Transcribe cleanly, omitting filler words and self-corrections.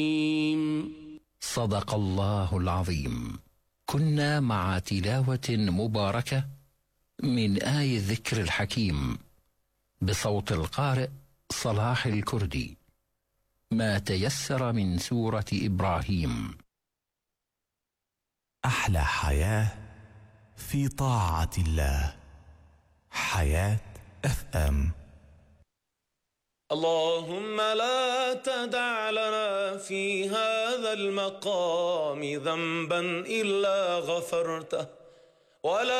صدق الله العظيم. كنا مع تلاوة مباركة من آي الذكر الحكيم بصوت القارئ صلاح الكردي، ما تيسر من سورة إبراهيم. أحلى حياة في طاعة الله. حياة FM. اللهم لا تدع لنا في هذا المقام ذنبا إلا غفرته، ولا